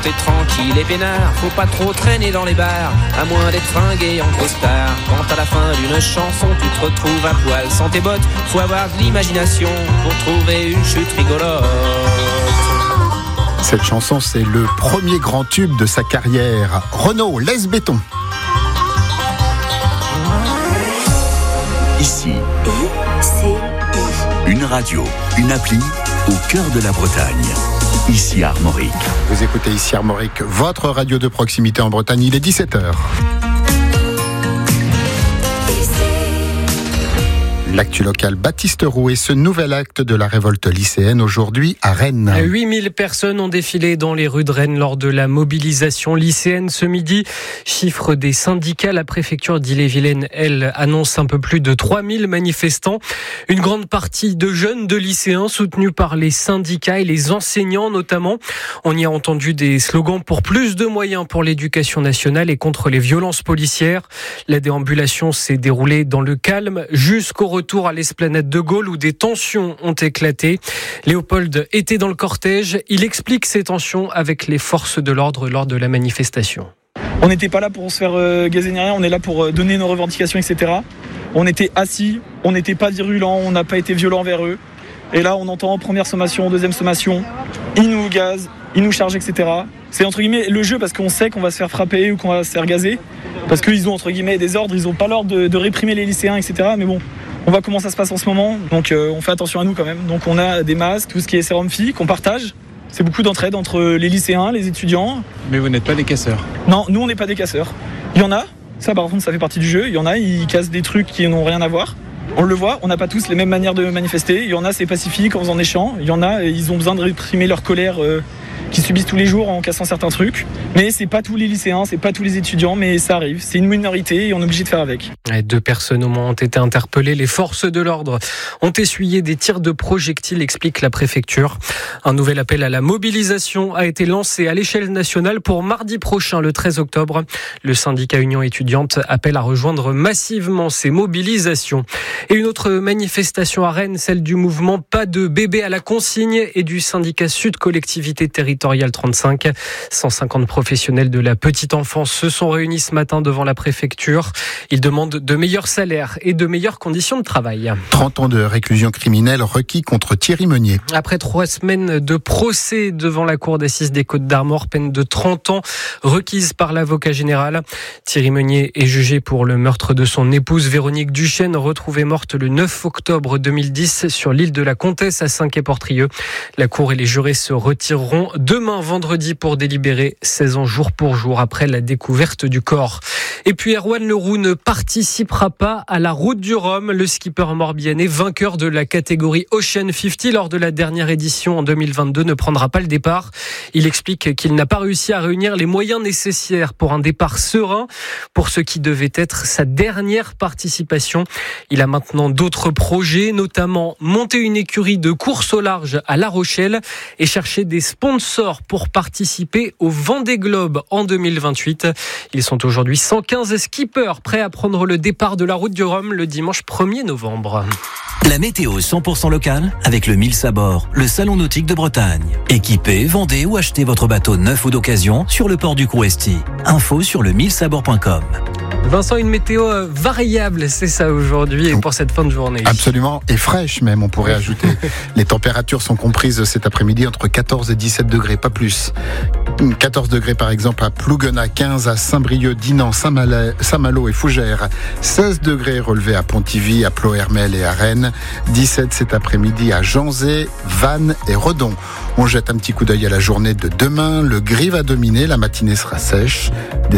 T'es tranquille et peinard, faut pas trop traîner dans les bars, à moins d'être fringué en costard. Quand à la fin d'une chanson tu te retrouves à poil sans tes bottes, faut avoir de l'imagination pour trouver une chute rigolote. Cette chanson, c'est le premier grand tube de sa carrière. Renaud, laisse béton. Ici, une radio, une appli au cœur de la Bretagne. Ici Armorique. Vous écoutez Ici Armorique, votre radio de proximité en Bretagne. Il est 17h. L'actu local, Baptiste Roux et ce nouvel acte de la révolte lycéenne aujourd'hui à Rennes. 8000 personnes ont défilé dans les rues de Rennes lors de la mobilisation lycéenne ce midi. Chiffre des syndicats, la préfecture d'Ille-et-Vilaine, elle, annonce un peu plus de 3000 manifestants. Une grande partie de jeunes, de lycéens soutenus par les syndicats et les enseignants notamment. On y a entendu des slogans pour plus de moyens pour l'éducation nationale et contre les violences policières. La déambulation s'est déroulée dans le calme jusqu'au retour à l'esplanade de Gaulle où des tensions ont éclaté. Léopold était dans le cortège. Il explique ces tensions avec les forces de l'ordre lors de la manifestation. On n'était pas là pour se faire gazer ni rien, on est là pour donner nos revendications, etc. On était assis, on n'était pas virulents, on n'a pas été violents envers eux. Et là, on entend première sommation, deuxième sommation, ils nous gazent, ils nous chargent, etc. C'est entre guillemets le jeu parce qu'on sait qu'on va se faire frapper ou qu'on va se faire gazer. Parce qu'ils ont entre guillemets des ordres, ils n'ont pas l'ordre de réprimer les lycéens, etc. Mais bon, on voit comment ça se passe en ce moment, donc on fait attention à nous quand même. Donc on a des masques, tout ce qui est sérum filles qu'on partage. C'est beaucoup d'entraide entre les lycéens, les étudiants. Mais vous n'êtes pas des casseurs? Non, nous on n'est pas des casseurs. Il y en a, ça par contre ça fait partie du jeu. Il y en a, ils cassent des trucs qui n'ont rien à voir. On le voit, on n'a pas tous les mêmes manières de manifester. Il y en a, c'est pacifique en faisant des chants. Il y en a, ils ont besoin de réprimer leur colère qu'ils subissent tous les jours en cassant certains trucs. Mais c'est pas tous les lycéens, c'est pas tous les étudiants, mais ça arrive. C'est une minorité et on est obligé de faire avec. 2 personnes au moins ont été interpellées. Les forces de l'ordre ont essuyé des tirs de projectiles, explique la préfecture. Un nouvel appel à la mobilisation a été lancé à l'échelle nationale pour mardi prochain, le 13 octobre. Le syndicat Union étudiante appelle à rejoindre massivement ces mobilisations. Et une autre manifestation à Rennes, celle du mouvement Pas de bébé à la consigne et du syndicat Sud Collectivité Territoriale 35. 150 professionnels de la petite enfance se sont réunis ce matin devant la préfecture. Ils demandent de meilleurs salaires et de meilleures conditions de travail. 30 ans de réclusion criminelle requis contre Thierry Meunier. Après 3 semaines de procès devant la cour d'assises des Côtes-d'Armor, peine de 30 ans requise par l'avocat général. Thierry Meunier est jugé pour le meurtre de son épouse Véronique Duchesne, retrouvée morte le 9 octobre 2010 sur l'île de la Comtesse à Saint-Quay-Portrieux. La cour et les jurés se retireront demain vendredi pour délibérer 16 ans jour pour jour après la découverte du corps. Et puis Erwan Leroux ne participera pas à la Route du Rhum. Le skipper morbihanais, vainqueur de la catégorie Ocean 50 lors de la dernière édition en 2022, ne prendra pas le départ. Il explique qu'il n'a pas réussi à réunir les moyens nécessaires pour un départ serein pour ce qui devait être sa dernière participation. Il a maintenant d'autres projets, notamment monter une écurie de course au large à La Rochelle et chercher des sponsors pour participer au Vendée Globe en 2028. Ils sont aujourd'hui 115 skippers prêts à prendre le départ de la Route du Rhum le dimanche 1er novembre. La météo 100% locale avec le Mille Sabord, le salon nautique de Bretagne. Équipez, vendez ou achetez votre bateau neuf ou d'occasion sur le port du Crouesti. Info sur le millesabord.com. Vincent, une météo variable, c'est ça aujourd'hui et pour cette fin de journée. Absolument, et fraîche même, on pourrait ajouter. Les températures sont comprises cet après-midi entre 14 et 17 degrés, pas plus. 14 degrés par exemple à Plouguenat, 15 à Saint-Brieuc, Dinan, Saint-Malo et Fougères, 16 degrés relevés à Pontivy, à Ploërmel et à Rennes, 17 cet après-midi à Janzé, Vannes et Redon. On jette un petit coup d'œil à la journée de demain. Le gris va dominer, la matinée sera sèche. Des